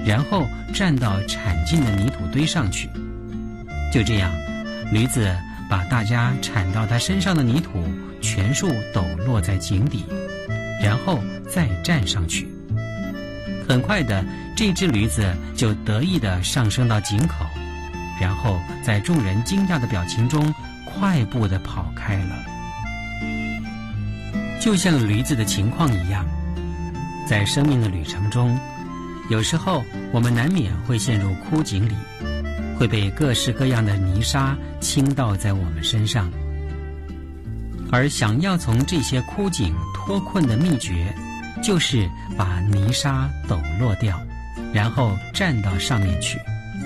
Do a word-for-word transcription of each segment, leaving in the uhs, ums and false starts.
然后站到铲进的泥土堆上去。就这样，驴子把大家铲到它身上的泥土全数抖落在井底，然后再站上去。很快的，这只驴子就得意地上升到井口，然后在众人惊讶的表情中快步地跑开了。就像驴子的情况一样，在生命的旅程中，有时候我们难免会陷入枯井里，会被各式各样的泥沙倾倒在我们身上。而想要从这些枯井脱困的秘诀，就是把泥沙抖落掉，然后站到上面去。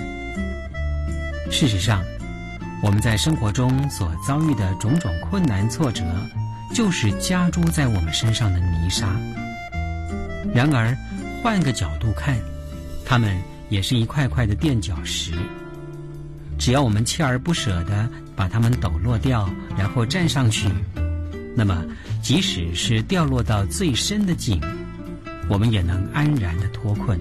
事实上，我们在生活中所遭遇的种种困难挫折，就是加诸在我们身上的泥沙。然而，换个角度看，它们也是一块块的垫脚石。只要我们锲而不舍地把它们抖落掉，然后站上去，那么即使是掉落到最深的井，我们也能安然地脱困。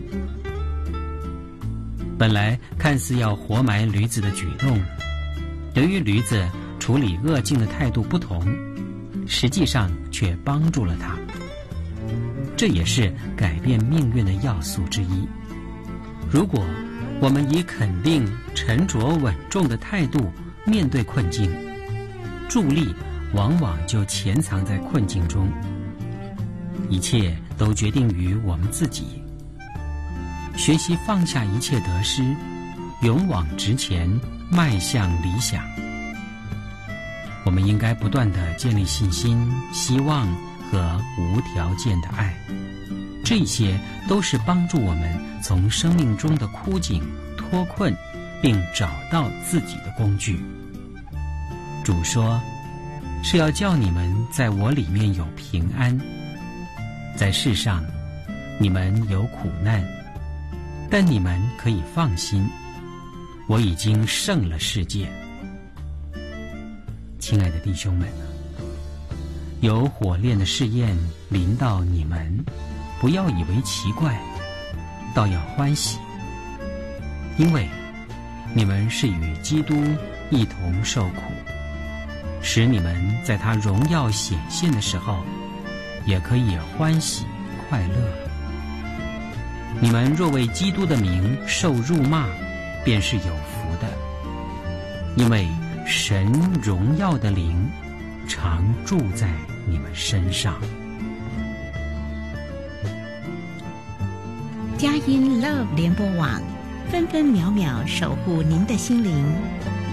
本来看似要活埋驴子的举动，由于驴子处理恶境的态度不同，实际上却帮助了它。这也是改变命运的要素之一。如果我们以肯定、沉着、稳重的态度面对困境，助力往往就潜藏在困境中。一切都决定于我们自己。学习放下一切得失，勇往直前，迈向理想。我们应该不断地建立信心、希望和无条件的爱，这些都是帮助我们从生命中的枯井脱困，并找到自己的工具。主说，是要叫你们在我里面有平安。在世上，你们有苦难，但你们可以放心，我已经胜了世界。亲爱的弟兄们，有火炼的试验临到你们，不要以为奇怪，倒要欢喜，因为你们是与基督一同受苦，使你们在他荣耀显现的时候，也可以欢喜快乐。你们若为基督的名受辱骂，便是有福的，因为神荣耀的灵常住在你们身上。 佳音 Love 联播网，分分秒秒守护您的心灵。